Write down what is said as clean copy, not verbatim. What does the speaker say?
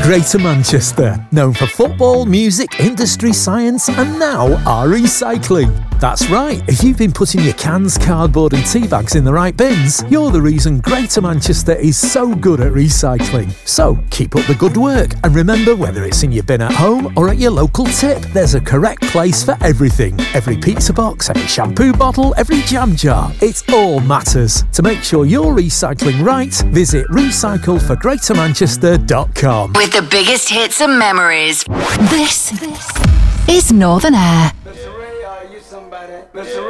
Greater Manchester, known for football, music, industry, science and now our recycling. That's right, if you've been putting your cans, cardboard and tea bags in the right bins, you're the reason Greater Manchester is so good at recycling. So keep up the good work and remember, whether it's in your bin at home or at your local tip, there's a correct place for everything. Every pizza box, every shampoo bottle, every jam jar. It all matters. To make sure you're recycling right, visit recycleforgreatermanchester.com. With the biggest hits and memories. This is Northern Air. Mr. Ray, are you somebody? Mr.